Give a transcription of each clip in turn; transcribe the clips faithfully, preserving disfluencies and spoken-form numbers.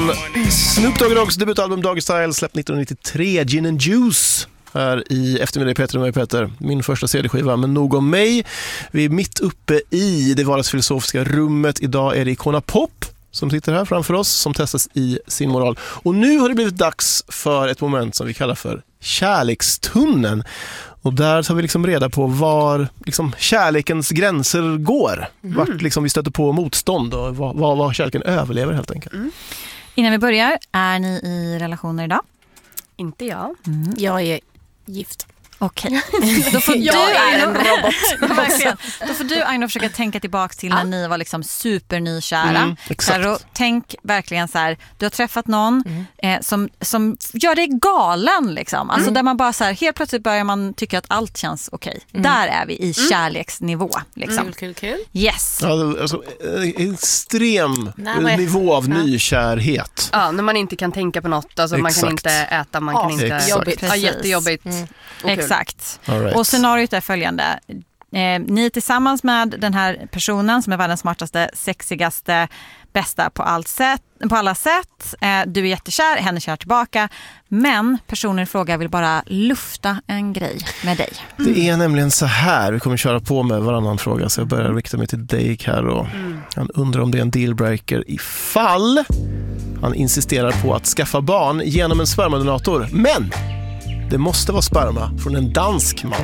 Snoop Dogg Doggs debutalbum Doggy Style släppt nittonhundranittiotre, Gin and Juice här i eftermiddag. Peter och mig, Peter, min första C D-skiva, men nog om mig. Vi är mitt uppe i det vardagsfilosofiska rummet. Idag är det Icona Pop som sitter här framför oss, som testas i sin moral. Och nu har det blivit dags för ett moment som vi kallar för kärlekstunneln. Och där tar vi liksom reda på var liksom kärlekens gränser går. Mm. Vart liksom vi stöter på motstånd och var, var, var kärleken överlever helt enkelt. Mm. Innan vi börjar, är ni i relationer idag? Inte jag. Mm. Jag är gift. Okej. Då får du, Aino, Då får du, Aino, försöka tänka tillbaka till när ja. ni var liksom supernykära. Mm, Karo, tänk verkligen så här, du har träffat någon mm. eh, som, som gör dig galen liksom. Alltså mm. där man bara så här, helt plötsligt börjar man tycka att allt känns okej. Okay. Mm. Där är vi i kärleksnivå liksom. Mm. Kul, kul, kul. Yes. Ja, alltså, extrem Nej, nivå av ja. nykärhet. Ja, när man inte kan tänka på något. Alltså, man kan inte äta, man kan ja, inte... Jobbigt. Ja, jättejobbigt. Mm. Exakt. Right. Och scenariot är följande. Eh, ni är tillsammans med den här personen som är världens smartaste, sexigaste, bästa på, allt sätt, på alla sätt. Eh, du är jättekär, henne kär tillbaka. Men personen i fråga vill bara lufta en grej med dig. Mm. Det är nämligen så här, vi kommer köra på med varannan fråga, så jag börjar rikta mig till dig, Karo. Mm. Han undrar om det är en dealbreaker ifall han insisterar på att skaffa barn genom en spermadonator. Men det måste vara sperma från en dansk man.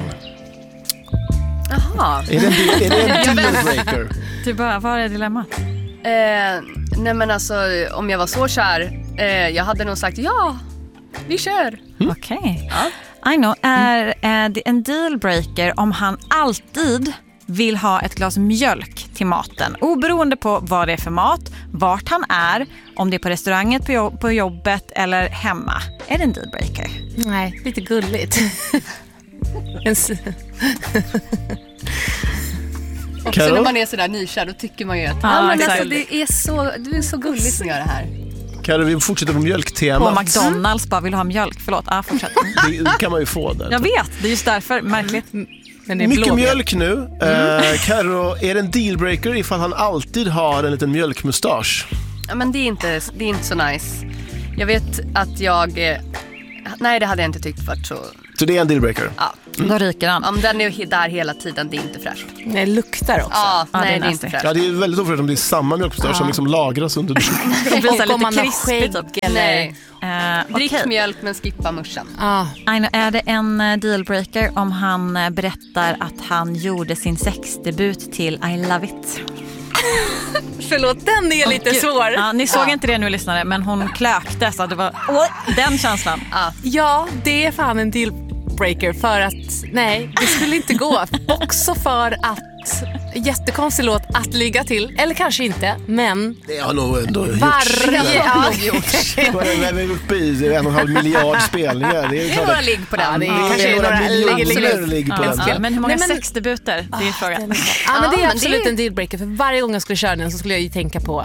Jaha. Är det en, är det en dealbreaker? Du bara, vad är dilemmat? Eh, nej men alltså, om jag var så kär, eh, jag hade nog sagt ja, vi kör. Mm. Okej. Okay. Ja. I know, är, är det en dealbreaker om han alltid vill ha ett glas mjölk till maten, oberoende på vad det är för mat, vart han är, om det är på restaurangen, på, jobb, på jobbet eller hemma? Är det en dealbreaker? Nej, lite gulligt. Också när man är sådär nykär, då tycker man ju att ja, men alltså, det är så, du är så gullig som gör det här. Kan vi fortsätta på mjölktemat? På McDonalds bara vill ha mjölk, förlåt. Ah, fortsätt. Det kan man ju få där. Jag vet, det är just därför, märkligt. Men det är mycket mjölk nu. Mm. Eh, Karo, är det en dealbreaker ifall han alltid har en liten mjölkmustasch? Ja, men det är inte, det är inte så nice. Jag vet att jag... Eh, nej, det hade jag inte tyckt för så... Så det är en dealbreaker? Ja. Mm. Då ryker han. Ja, men den är där hela tiden, det är inte fräscht. Det luktar också. Ja, ja nej, det är, det är inte fräscht. Ja, det är väldigt ofräscht om det är samma mjölkmustasch ja. som liksom lagras under... Det blir så lite krispigt typ. Nej. Uh, Drick okay. mjölk men skippa muschen. Ah. Aino, är det en dealbreaker om han berättar att han gjorde sin sexdebut till I Love It? Förlåt, den är lite oh, svår. Ja, ni såg ja. inte det nu, lyssnare, men hon klökte så det var oh, den känslan. Ja. ja, det är fan en dealbreaker för att nej, det skulle inte gå. Också för att jättekonstig låt att ligga till, eller kanske inte, men det har nog ändå gjorts. Varje det har nog gjorts. Det är uppe i en och en halv miljard spelningar. Det är, det är några ligg på den. Ja, det är kanske några miljoner ligg på ja, den. Men hur många Nej, men, sexdebuter? Det är frågan. Ja, ja, men det är absolut det är... en dealbreaker. För varje gång jag skulle köra den så skulle jag ju tänka på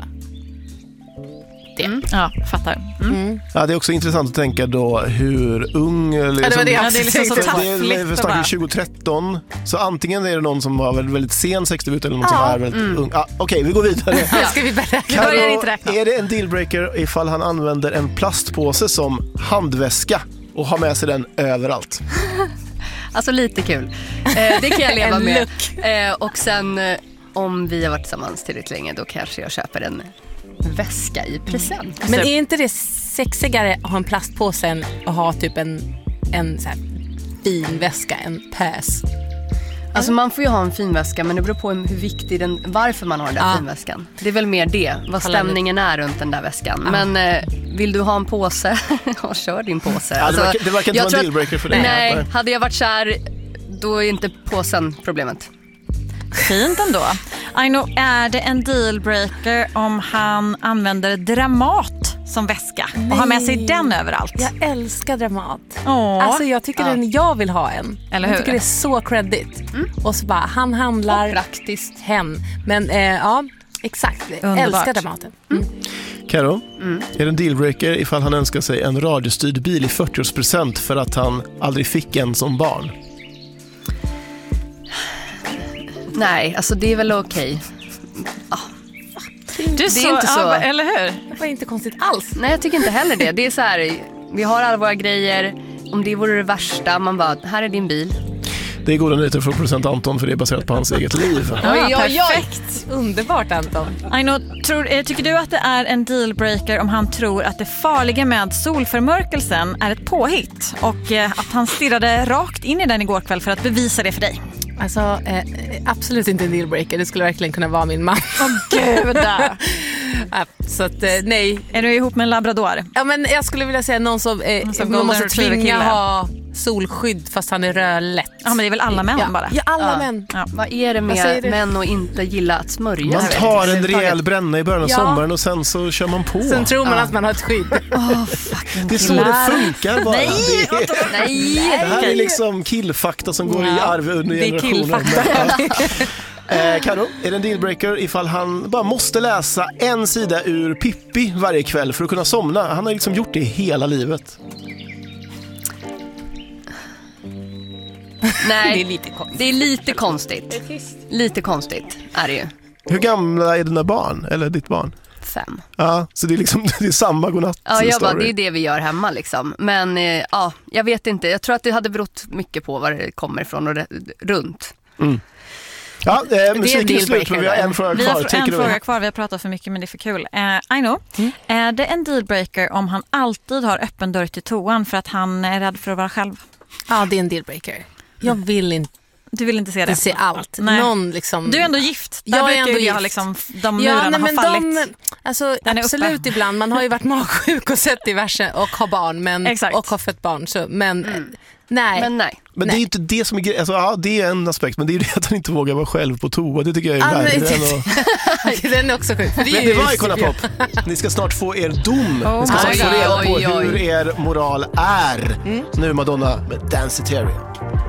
det. Mm. Ja, fattar. Mm. Mm. Ja, det är också intressant att tänka då hur ung eller ja, det var det jag ja, det är liksom så taffligt. Det är tjugo tretton. Så antingen är det någon som var väldigt, väldigt sen sexdebut eller någon ja. som är väldigt mm. ung. Ah, Okej, okay, vi går vidare. Ja. Ska vi börja? Karo, börjar inte räkna. Är det en dealbreaker ifall han använder en plastpåse som handväska och har med sig den överallt? Alltså lite kul. Eh, det kan jag leva med. Eh, och sen eh, om vi har varit tillsammans tillräckligt länge, då kanske jag köper en väska i present. Men är inte det sexigare att ha en plastpåse än att ha typ en, en så här fin väska, en pös? Alltså man får ju ha en fin väska, men det beror på hur viktig den, varför man har den där ja. finväskan. Det är väl mer det, vad stämningen är runt den där väskan. Ja. Men eh, vill du ha en påse, ja, kör din påse. Ja, alltså, det verkar, det verkar inte vara en dealbreaker för dig. Nej, nej, hade jag varit kär, då är inte påsen problemet. Fint ändå. Aino, är det en dealbreaker om han använder Dramat som väska och Nej. har med sig den överallt? Jag älskar Dramat. Åh. Alltså jag tycker ja. den, jag vill ha en. Eller hur? Jag tycker det är så credit. Mm. Och så bara, han handlar och praktiskt hem. Men eh, ja, exakt. Jag älskar Dramaten. Mm. Karo, mm. är det en dealbreaker ifall han önskar sig en radiostyrd bil i fyrtioårspresent för att han aldrig fick en som barn? Nej, alltså det är väl okej. Ah. Du är det är så, inte så. Ja, eller hur? Det var inte konstigt alls. Nej, jag tycker inte heller det. Det är så här, vi har alla våra grejer. Om det vore det värsta, man bara, här är din bil. Det är goda nyheter för producent Anton, för det är baserat på hans eget liv. Ja, Oj, oj, oj. perfekt. Underbart, Anton. Aino, tror, eh, tycker du att det är en dealbreaker om han tror att det farliga med solförmörkelsen är ett påhitt och eh, att han stirrade rakt in i den igår kväll för att bevisa det för dig? Alltså, eh, absolut inte en dealbreaker. Det skulle verkligen kunna vara min man. Åh gud! Ja, så att, eh, nej. Är du ihop med en labrador? Ja, men jag skulle vilja säga någon som, eh, som man måste retriever tvinga kille. ha solskydd fast han är rödlätt. Ja, men det är väl alla män ja. bara? Ja, alla Ja. män. Ja. Vad är det Vad säger med du? män och inte gilla att smörja? Man sig? tar en Överhuvudtaget. rejäl bränna i början av Ja. sommaren och sen så kör man på. Sen tror man att man har ett skydd. Åh, fucking Det är så det funkar bara. Nej, det, är, Nej, det här är liksom killfakta som går i arv under Det är generationer. killfakta. Eh, Karo, är det en dealbreaker ifall han bara måste läsa en sida ur Pippi varje kväll för att kunna somna? Han har liksom gjort det hela livet. Nej, Det är lite konstigt. det är lite konstigt. Lite konstigt är det ju. Hur gamla är dina barn? Eller ditt barn? Fem. Ja, så det är liksom det är samma godnatt Ja, jag bara, story. det är det vi gör hemma liksom. Men eh, ja, jag vet inte. Jag tror att det hade berott mycket på var det kommer ifrån och re- runt. Mm. Ja, eh, musiken är slut, dealbreaker, men vi har en fråga Vi kvar. har Take en it away. fråga kvar, vi har pratat för mycket men det är för kul. Eh, Aino, är det en dealbreaker om han alltid har öppen dörr till toan för att han är rädd för att vara själv? Ja, det är en dealbreaker. Jag vill inte Du vill inte se det? se allt. Nej. Någon liksom... Du är ändå gift. Där Jag är brukar ändå ju jag gift. liksom, de Ja, murarna nej, men har fallit. de, alltså, Den är absolut uppe. ibland. Man har ju varit magsjuk och sett diverse och har barn men, Exakt. och har fött barn. Så, men nej. Men nej. Men det är ju inte det som är gre- alltså, ja, det är en aspekt, men det är ju det att han inte vågar vara själv på toa. Det tycker jag är Ja, men- värre än att... Den är också sjuk. För det är Men ju det var just- Icona Pop. Ni ska snart få er dom. Oh Ni ska snart my få God. reda på Oj, oj. hur er moral är. Nu Madonna med Dancing Terry.